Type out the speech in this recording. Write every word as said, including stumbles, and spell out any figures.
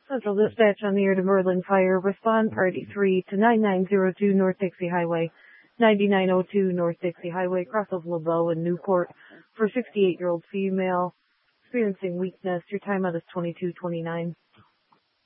Central Dispatch on the air to Merlin Fire. Respond party three to nine nine zero two North Dixie Highway, ninety-nine oh two North Dixie Highway, cross of LeBeau and Newport for sixty-eight-year-old female experiencing weakness. Your timeout is twenty-two twenty-nine.